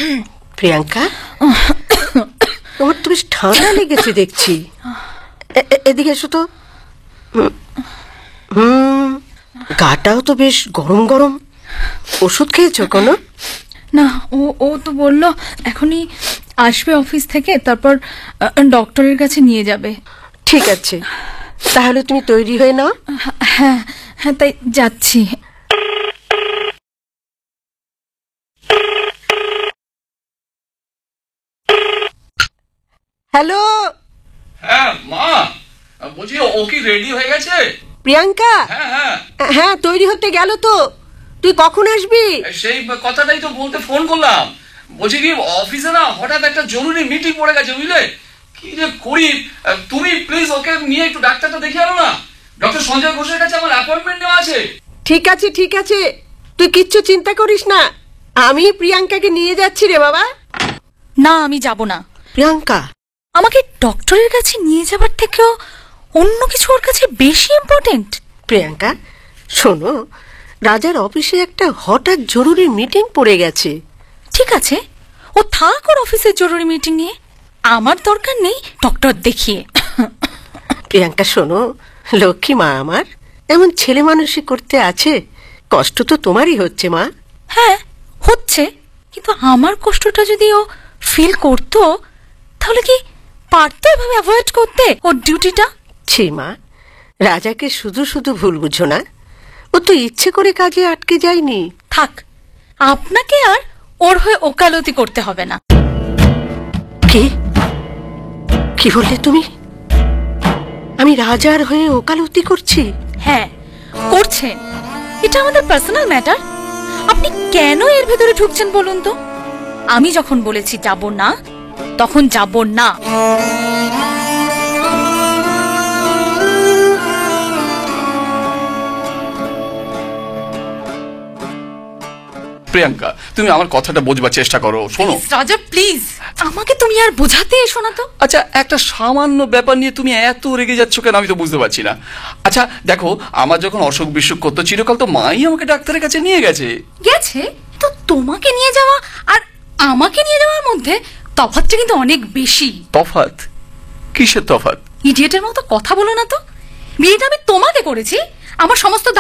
প্রিয়াঙ্কা, তোমার তো বেশ ঠান্ডা লেগেছে দেখছি। এদিকে এসো তো। গাটাও তো বেশ গরম গরম। ওষুধ খেয়েছো কোনো? না, ও তো বললো এখনই আসবে অফিস থেকে, তারপর ডক্টরের কাছে নিয়ে যাবে। ঠিক আছে, তাহলে তুমি তৈরি হয়ে নাও। হ্যাঁ হ্যাঁ, তাই যাচ্ছি। হ্যালো। হ্যাঁ মা, বলছি ও কি রেডি হয়ে গেছে? প্রিয়াঙ্কা? হ্যাঁ হ্যাঁ হ্যাঁ, তৈরি হতে গেল তো। তুই কখন আসবি? সেই কথাটাই তো বলতে ফোন করলাম। বলছি কি, অফিসে না হঠাৎ একটা জরুরি মিটিং পড়ে গেছে, বুঝলে? কি যে করি, তুমি প্লিজ ওকে নিয়ে একটু ডাক্তারটা দেখে আনো না। ডক্টর সঞ্জয় ঘোষের কাছে আমার অ্যাপয়েন্টমেন্ট নেওয়া আছে। ঠিক আছে ঠিক আছে, তুই কিচ্ছু চিন্তা করিস না, আমি প্রিয়াঙ্কাকে নিয়ে যাচ্ছি রে বাবা। না, আমি যাব না। প্রিয়াঙ্কা, আমাকে ডক্টরের কাছে নিয়ে যাবার থেকেও অন্য কিছু ওর কাছে বেশি ইম্পর্টেন্ট। প্রিয়াঙ্কা শোনো, রাজার অফিসে একটা হঠাৎ জরুরি মিটিং পড়ে গেছে। ঠিক আছে, ও থাক ওর অফিসের জরুরি মিটিং নিয়ে, আমার দরকার নেই ডক্টর দেখিয়ে। প্রিয়াঙ্কা শোনো, লক্ষ্মী মা আমার, এমন ছেলে মানুষই করতে আছে। কষ্ট তো তোমারই হচ্ছে মা। হ্যাঁ হচ্ছে, কিন্তু আমার কষ্টটা যদি ও ফিল করতো তাহলে কি পারতো এভাবে অ্যাভয়েড করতে ওর ডিউটিটা? ছি মা, রাজাকে শুধু শুধু ভুল বুঝো না। ও তো ইচ্ছে করে কাজে আটকে যায়নি। থাক, আপনাকে আর ওর হয়ে ওকালতি করতে হবে না। কি কি বললে তুমি? আমি রাজার হয়ে ওকালতি করছি? হ্যাঁ করছেন, এটা আমাদের পার্সোনাল ম্যাটার। আপনি কেন এর ভেতরে ঢুকছেন বলুন তো? আমি যখন বলেছি যাব না, তখন যাব না। প্রিয়াঙ্কা, তুমি আমার কথাটা বোঝবার চেষ্টা করো। শোনো রাজা, প্লিজ আমাকে তুমি আর বোঝাতে এসো না তো। আচ্ছা, একটা সামান্য ব্যাপার নিয়ে তুমি এত রেগে যাচ্ছ কেন, আমি তো বুঝতে পারছি না। আচ্ছা দেখো, আমার যখন অসুখ বিসুখ করতো চিরকাল তো মাই আমাকে ডাক্তারের কাছে নিয়ে গেছে। তো তোমাকে নিয়ে যাওয়া আর আমাকে নিয়ে যাওয়ার মধ্যে তফাৎটা কিন্তু অনেক বেশি। তফাৎ? কিসের তফাৎ? ইডিয়েটের মতো কথা বলো না তো। বিয়েটা আমি তোমাকে করেছি, আমার সমস্ত